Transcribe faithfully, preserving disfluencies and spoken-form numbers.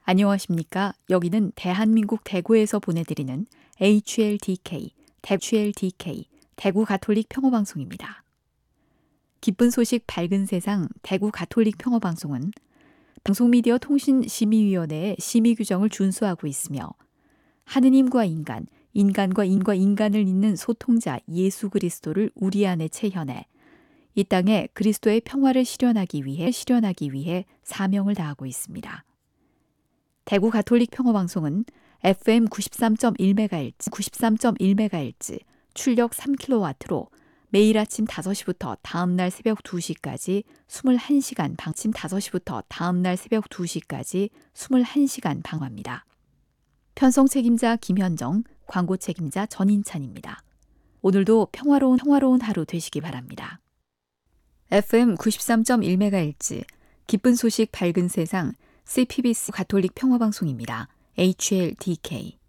안녕하십니까? 여기는 대한민국 대구에서 보내드리는 에이치엘디케이, 에이치엘디케이, 대구 가톨릭 평화방송입니다. 기쁜 소식 밝은 세상 대구 가톨릭 평화방송은 방송미디어 통신심의위원회의 심의 규정을 준수하고 있으며 하느님과 인간, 인간과 인과 인간을 잇는 소통자 예수 그리스도를 우리 안에 체현해 이 땅에 그리스도의 평화를 실현하기 위해 실현하기 위해 사명을 다하고 있습니다. 대구 가톨릭 평화방송은 에프엠 구십삼 점 일 메가헤르츠, 구십삼 점 일 메가헤르츠, 출력 삼 킬로와트로 매일 아침 다섯 시부터 다음날 새벽 두 시까지 이십일 시간 방, 아침 다섯 시부터 다음날 새벽 두 시까지 이십일 시간 방송합니다. 편성 책임자 김현정, 광고 책임자 전인찬입니다. 오늘도 평화로운, 평화로운 하루 되시기 바랍니다. 에프엠 구십삼 점 일 메가헤르츠, 기쁜 소식 밝은 세상 씨피비씨 가톨릭 평화방송입니다. 에이치엘디케이.